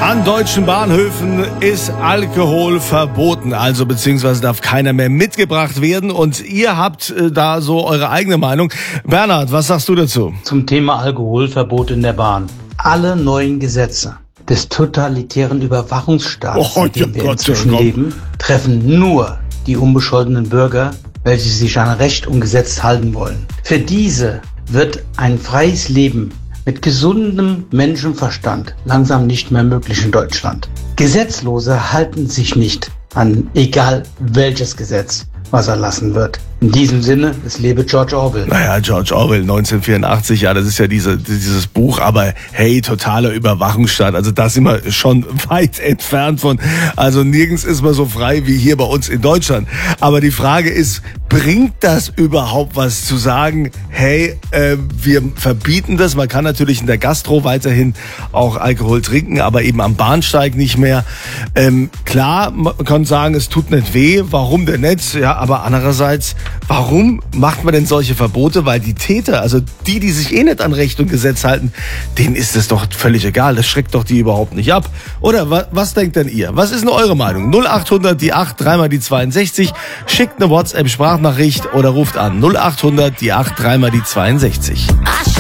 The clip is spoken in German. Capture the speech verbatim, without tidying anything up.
An deutschen Bahnhöfen ist Alkohol verboten, also beziehungsweise darf keiner mehr mitgebracht werden. Und ihr habt äh, da so eure eigene Meinung. Bernhard, was sagst du dazu? Zum Thema Alkoholverbot in der Bahn. Alle neuen Gesetze des totalitären Überwachungsstaates, Oh, in dem ja wir Gott, inzwischen ja Gott. leben, treffen nur die unbescholtenen Bürger, welche sich an Recht und Gesetz halten wollen. Für diese wird ein freies Leben mit gesundem Menschenverstand langsam nicht mehr möglich in Deutschland. Gesetzlose halten sich nicht an egal welches Gesetz, was erlassen wird. In diesem Sinne, es lebe George Orwell. Naja, George Orwell, neunzehnhundertvierundachtzig, ja, das ist ja diese, dieses Buch, aber hey, totaler Überwachungsstaat, also da sind wir schon weit entfernt von, also nirgends ist man so frei wie hier bei uns in Deutschland. Aber die Frage ist, bringt das überhaupt was zu sagen, hey, äh, wir verbieten das, man kann natürlich in der Gastro weiterhin auch Alkohol trinken, aber eben am Bahnsteig nicht mehr. Ähm, klar, man kann sagen, es tut nicht weh, warum denn nicht, ja, aber andererseits, warum macht man denn solche Verbote? Weil die Täter, also die, die sich eh nicht an Recht und Gesetz halten, denen ist es doch völlig egal. Das schreckt doch die überhaupt nicht ab. Oder was, was denkt denn ihr? Was ist denn eure Meinung? null achthundert die acht, dreimal die zweiundsechzig. Schickt eine WhatsApp-Sprachnachricht oder ruft an null achthundert die acht, dreimal die zweiundsechzig.